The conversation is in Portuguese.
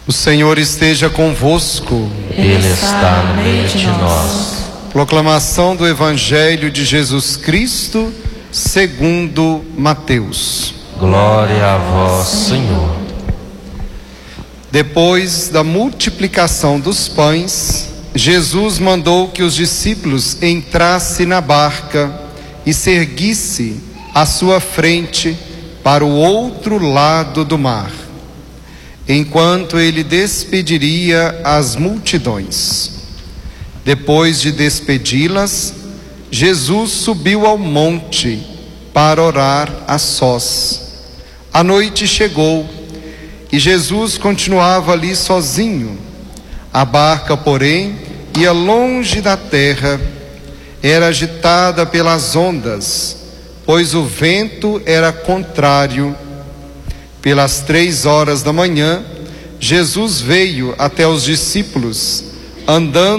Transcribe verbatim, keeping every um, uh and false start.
O Senhor esteja convosco. Ele está no meio de nós. Proclamação do Evangelho de Jesus Cristo segundo Mateus. Glória a vós, Senhor. Depois da multiplicação dos pães, Jesus mandou que os discípulos entrassem na barca e seguisse à sua frente para o outro lado do mar, enquanto ele despediria as multidões. Depois de despedi-las, Jesus subiu ao monte para orar a sós. A noite chegou e Jesus continuava ali sozinho. A barca, porém, ia longe da terra, era agitada pelas ondas, pois o vento era contrário. Pelas três horas da manhã, Jesus veio até os discípulos, andando